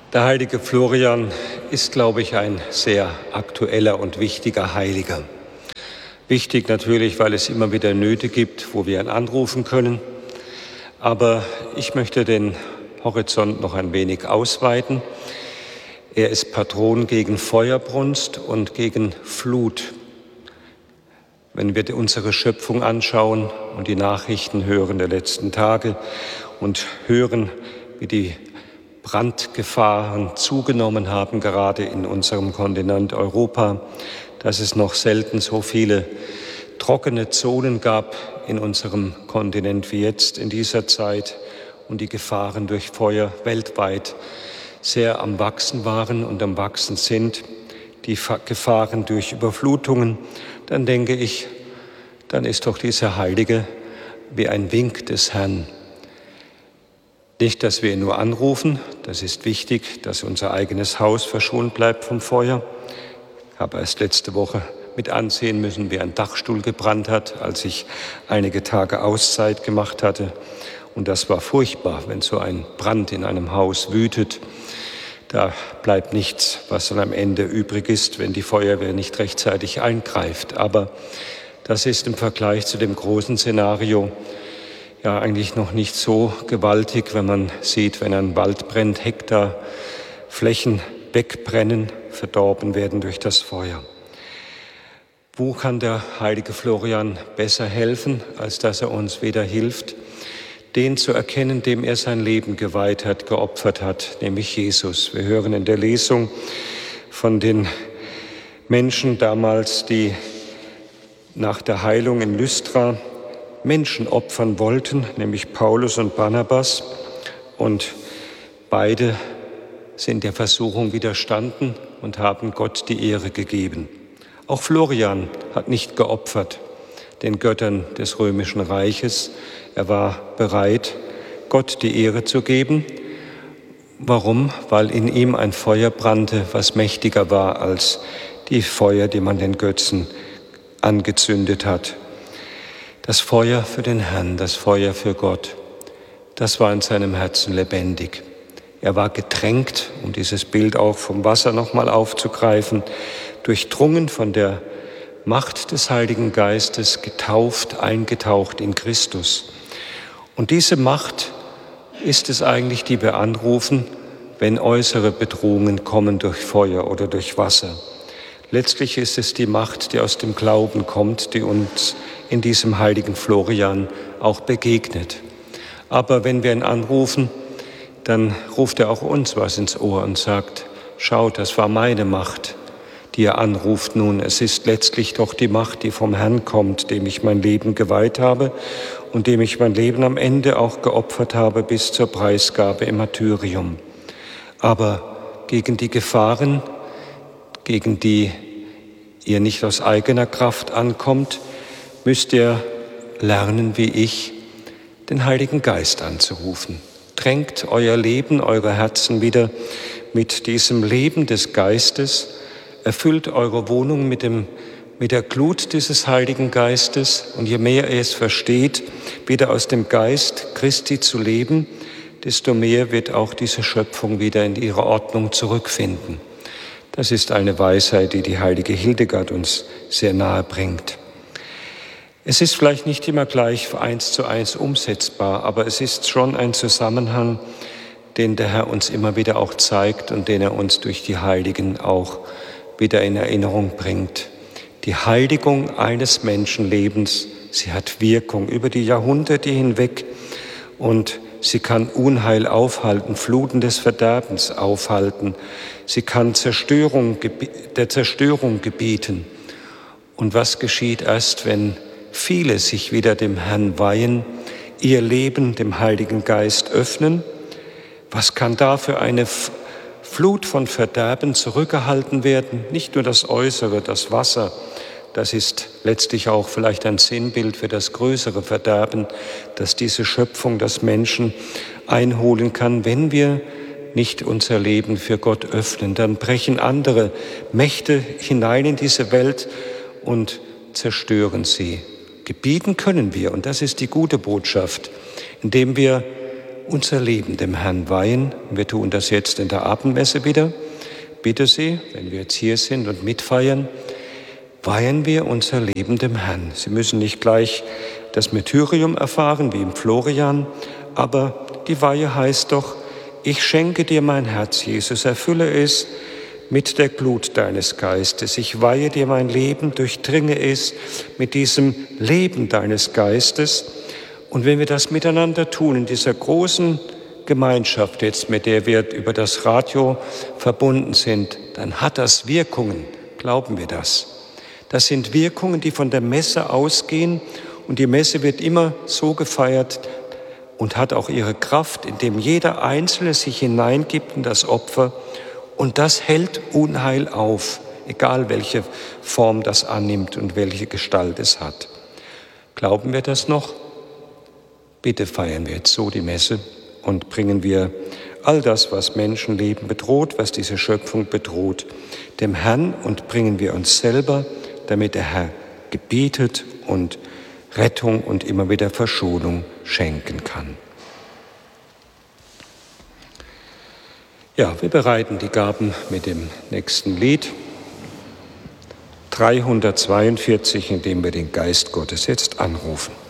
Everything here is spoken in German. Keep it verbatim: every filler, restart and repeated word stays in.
Der heilige Florian ist, glaube ich, ein sehr aktueller und wichtiger Heiliger. Wichtig natürlich, weil es immer wieder Nöte gibt, wo wir ihn anrufen können. Aber ich möchte den Horizont noch ein wenig ausweiten. Er ist Patron gegen Feuerbrunst und gegen Flut. Wenn wir unsere Schöpfung anschauen und die Nachrichten hören der letzten Tage und hören, wie die Brandgefahren zugenommen haben, gerade in unserem Kontinent Europa, dass es noch selten so viele trockene Zonen gab in unserem Kontinent wie jetzt in dieser Zeit und die Gefahren durch Feuer weltweit sehr am Wachsen waren und am Wachsen sind, die Gefahren durch Überflutungen, dann denke ich, dann ist doch dieser Heilige wie ein Wink des Herrn. Nicht, dass wir ihn nur anrufen, das ist wichtig, dass unser eigenes Haus verschont bleibt vom Feuer. Ich habe erst letzte Woche mit ansehen müssen, wie ein Dachstuhl gebrannt hat, als ich einige Tage Auszeit gemacht hatte. Und das war furchtbar, wenn so ein Brand in einem Haus wütet. Da bleibt nichts, was dann am Ende übrig ist, wenn die Feuerwehr nicht rechtzeitig eingreift. Aber das ist im Vergleich zu dem großen Szenario ja eigentlich noch nicht so gewaltig, wenn man sieht, wenn ein Wald brennt, Hektar Flächen wegbrennen, verdorben werden durch das Feuer. Wo kann der heilige Florian besser helfen, als dass er uns wieder hilft, den zu erkennen, dem er sein Leben geweiht hat, geopfert hat, nämlich Jesus. Wir hören in der Lesung von den Menschen damals, die nach der Heilung in Lystra Menschen opfern wollten, nämlich Paulus und Barnabas. Und beide sind der Versuchung widerstanden und haben Gott die Ehre gegeben. Auch Florian hat nicht geopfert den Göttern des römischen Reiches. Er war bereit, Gott die Ehre zu geben. Warum? Weil in ihm ein Feuer brannte, was mächtiger war als die Feuer, die man den Götzen angezündet hat. Das Feuer für den Herrn, das Feuer für Gott, das war in seinem Herzen lebendig. Er war getränkt, um dieses Bild auch vom Wasser nochmal aufzugreifen, durchdrungen von der Macht des Heiligen Geistes, getauft, eingetaucht in Christus. Und diese Macht ist es eigentlich, die wir anrufen, wenn äußere Bedrohungen kommen durch Feuer oder durch Wasser. Letztlich ist es die Macht, die aus dem Glauben kommt, die uns in diesem heiligen Florian auch begegnet. Aber wenn wir ihn anrufen, dann ruft er auch uns was ins Ohr und sagt, schaut, das war meine Macht, die er anruft nun. Es ist letztlich doch die Macht, die vom Herrn kommt, dem ich mein Leben geweiht habe und dem ich mein Leben am Ende auch geopfert habe bis zur Preisgabe im Martyrium. Aber gegen die Gefahren, gegen die ihr nicht aus eigener Kraft ankommt, müsst ihr lernen, wie ich, den Heiligen Geist anzurufen. Tränkt euer Leben, eure Herzen wieder mit diesem Leben des Geistes, erfüllt eure Wohnung mit, dem, mit der Glut dieses Heiligen Geistes und je mehr ihr es versteht, wieder aus dem Geist Christi zu leben, desto mehr wird auch diese Schöpfung wieder in ihre Ordnung zurückfinden. Das ist eine Weisheit, die die heilige Hildegard uns sehr nahe bringt. Es ist vielleicht nicht immer gleich eins zu eins umsetzbar, aber es ist schon ein Zusammenhang, den der Herr uns immer wieder auch zeigt und den er uns durch die Heiligen auch wieder in Erinnerung bringt. Die Heiligung eines Menschenlebens, sie hat Wirkung über die Jahrhunderte hinweg und sie kann Unheil aufhalten, Fluten des Verderbens aufhalten. Sie kann Zerstörung, der Zerstörung gebieten. Und was geschieht erst, wenn viele sich wieder dem Herrn weihen, ihr Leben dem Heiligen Geist öffnen? Was kann da für eine Flut von Verderben zurückgehalten werden? Nicht nur das Äußere, das Wasser, das ist letztlich auch vielleicht ein Sinnbild für das größere Verderben, das diese Schöpfung, das Menschen einholen kann. Wenn wir nicht unser Leben für Gott öffnen, dann brechen andere Mächte hinein in diese Welt und zerstören sie. Gebieten können wir, und das ist die gute Botschaft, indem wir unser Leben dem Herrn weihen. Wir tun das jetzt in der Abendmesse wieder. Bitte Sie, wenn wir jetzt hier sind und mitfeiern, weihen wir unser Leben dem Herrn. Sie müssen nicht gleich das Märtyrium erfahren wie im Florian, aber die Weihe heißt doch, ich schenke dir mein Herz, Jesus, erfülle es mit der Glut deines Geistes. Ich weihe dir mein Leben, durchdringe es mit diesem Leben deines Geistes. Und wenn wir das miteinander tun, in dieser großen Gemeinschaft jetzt, mit der wir über das Radio verbunden sind, dann hat das Wirkungen, glauben wir das. Das sind Wirkungen, die von der Messe ausgehen, und die Messe wird immer so gefeiert und hat auch ihre Kraft, indem jeder Einzelne sich hineingibt in das Opfer, und das hält Unheil auf, egal welche Form das annimmt und welche Gestalt es hat. Glauben wir das noch? Bitte feiern wir jetzt so die Messe und bringen wir all das, was Menschenleben bedroht, was diese Schöpfung bedroht, dem Herrn, und bringen wir uns selber, damit der Herr gebietet und Rettung und immer wieder Verschonung schenken kann. Ja, wir bereiten die Gaben mit dem nächsten Lied dreihundertzweiundvierzig, in dem wir den Geist Gottes jetzt anrufen.